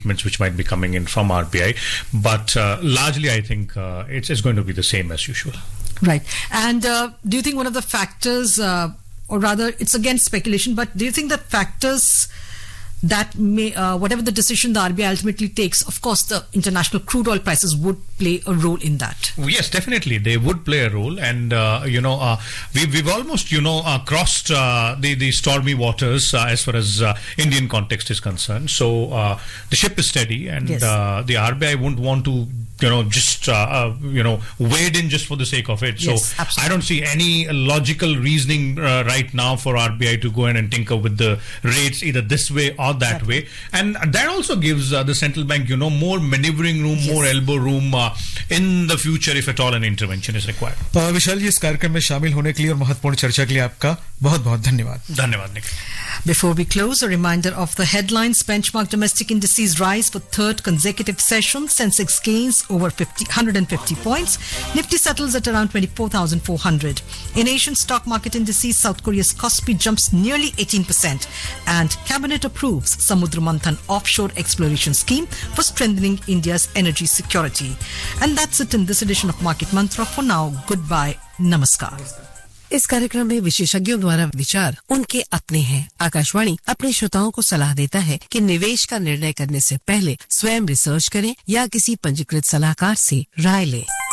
which might be coming in from RBI, but largely I think it's going to be the same as usual. Right. And do you think one of the factors, or rather it's again speculation, but do you think that factors that may, whatever the decision the RBI ultimately takes, of course the international crude oil prices would play a role in that? Yes, definitely they would play a role, and we've almost crossed the stormy waters as far as Indian context is concerned. So the ship is steady, and Yes. the RBI wouldn't want to just wade in just for the sake of it. So Yes, absolutely. I don't see any logical reasoning right now for RBI to go in and tinker with the rates either this way or that way, and that also gives the central bank more maneuvering room, more elbow room in the future if at all an intervention is required. विशाल जी, इस कार्यक्रम में शामिल होने के लिए और महत्वपूर्ण चर्चा के लिए आपका बहुत बहुत धन्यवाद. धन्यवाद Nikhil. Before we close, a reminder of the headlines. Benchmark domestic indices rise for third consecutive session. Sensex gains over 150 points. Nifty settles at around 24,400. In Asian stock market indices, South Korea's Kospi jumps nearly 18%. And Cabinet approves Samudra Manthan offshore exploration scheme for strengthening India's energy security. And that's it in this edition of Market Mantra. For now, goodbye. Namaskar. इस कार्यक्रम में विशेषज्ञों द्वारा विचार उनके अपने हैं. आकाशवाणी अपने श्रोताओं को सलाह देता है कि निवेश का निर्णय करने से पहले स्वयं रिसर्च करें या किसी पंजीकृत सलाहकार से राय लें.